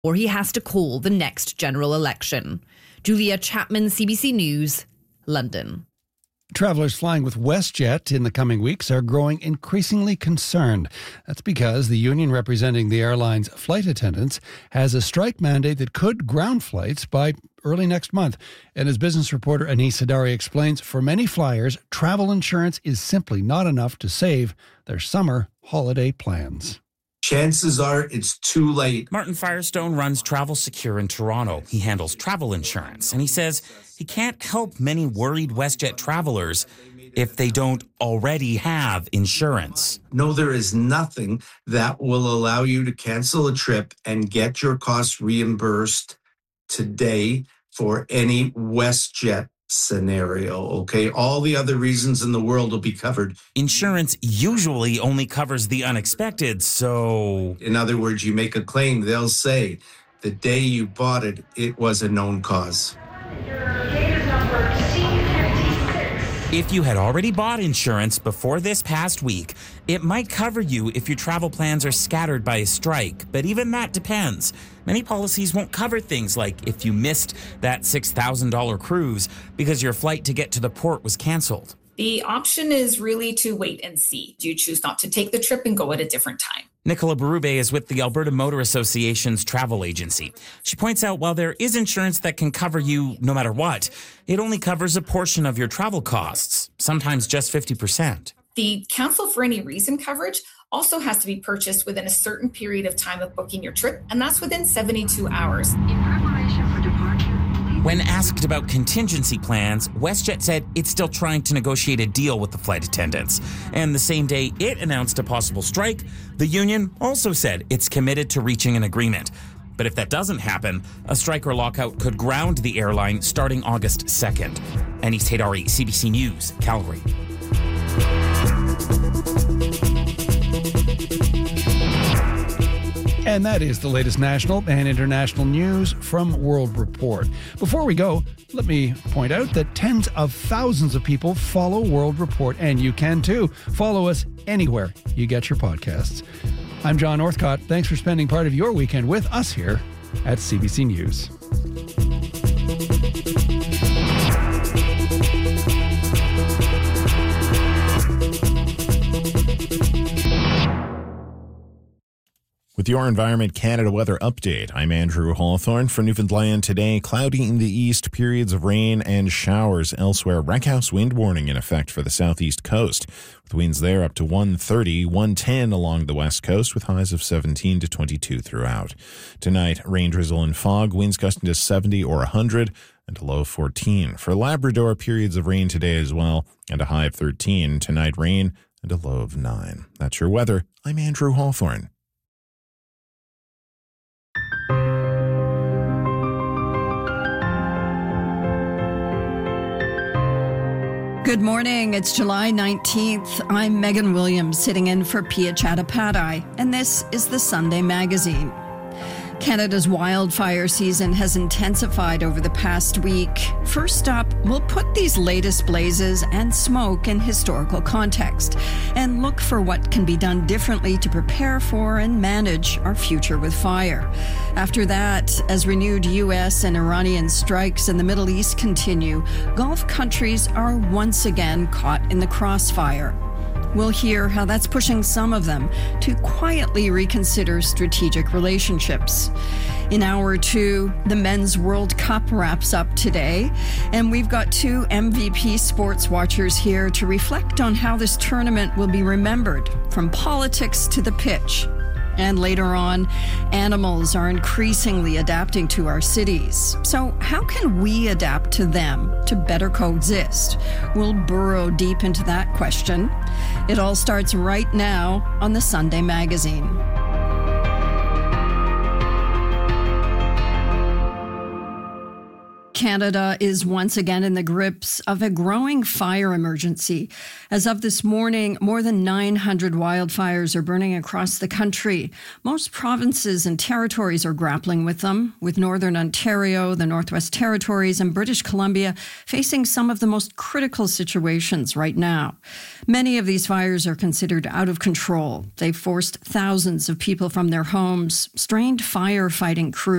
or he has to call the next general election. Julia Chapman, CBC News, London. Travelers flying with WestJet in the coming weeks are growing increasingly concerned. That's because the union representing the airline's flight attendants has a strike mandate that could ground flights by early next month. And as business reporter Anis Hadari explains, for many flyers, travel insurance is simply not enough to save their summer holiday plans. Chances are it's too late. Martin Firestone runs Travel Secure in Toronto. He handles travel insurance, and he says he can't help many worried WestJet travelers if they don't already have insurance. No, there is nothing that will allow you to cancel a trip and get your costs reimbursed today for any WestJet scenario, okay? All the other reasons in the world will be covered. Insurance usually only covers the unexpected, so... In other words, you make a claim, they'll say, the day you bought it, it was a known cause. If you had already bought insurance before this past week, it might cover you if your travel plans are scattered by a strike, but even that depends. Many policies won't cover things like if you missed that $6,000 cruise because your flight to get to the port was canceled. The option is really to wait and see. Do you choose not to take the trip and go at a different time? Nicola Berube is with the Alberta Motor Association's travel agency. She points out while there is insurance that can cover you no matter what, it only covers a portion of your travel costs, sometimes just 50%. The cancel for any reason coverage also has to be purchased within a certain period of time of booking your trip, and that's within 72 hours. In preparation for departure. When asked about contingency plans, WestJet said it's still trying to negotiate a deal with the flight attendants. And the same day it announced a possible strike, the union also said it's committed to reaching an agreement. But if that doesn't happen, a strike or lockout could ground the airline starting August 2nd. Anis Hadari, CBC News, Calgary. And that is the latest national and international news from World Report. Before we go, let me point out that tens of thousands of people follow World Report, and you can too. Follow us anywhere you get your podcasts. I'm John Northcott. Thanks for spending part of your weekend with us here at CBC News. With your Environment Canada weather update, I'm Andrew Hawthorne. For Newfoundland today, cloudy in the east, periods of rain and showers elsewhere. Wreckhouse wind warning in effect for the southeast coast, with winds there up to 130, 110 along the west coast, with highs of 17 to 22 throughout. Tonight, rain, drizzle, and fog, winds gusting to 70 or 100, and a low of 14. For Labrador, periods of rain today as well, and a high of 13. Tonight, rain and a low of 9. That's your weather. I'm Andrew Hawthorne. Good morning. It's July 19th. I'm Megan Williams sitting in for Pia Chattopadhyay, and this is the Sunday Magazine. Canada's wildfire season has intensified over the past week. First up, we'll put these latest blazes and smoke in historical context and look for what can be done differently to prepare for and manage our future with fire. After that, as renewed U.S. and Iranian strikes in the Middle East continue, Gulf countries are once again caught in the crossfire. We'll hear how that's pushing some of them to quietly reconsider strategic relationships. In hour 2, the Men's World Cup wraps up today, and we've got 2 MVP sports watchers here to reflect on how this tournament will be remembered, from politics to the pitch. And later on, animals are increasingly adapting to our cities. So how can we adapt to them to better coexist? We'll burrow deep into that question. It all starts right now on the Sunday Magazine. Canada is once again in the grips of a growing fire emergency. As of this morning, more than 900 wildfires are burning across the country. Most provinces and territories are grappling with them, with Northern Ontario, the Northwest Territories, and British Columbia facing some of the most critical situations right now. Many of these fires are considered out of control. They've forced thousands of people from their homes, strained firefighting crews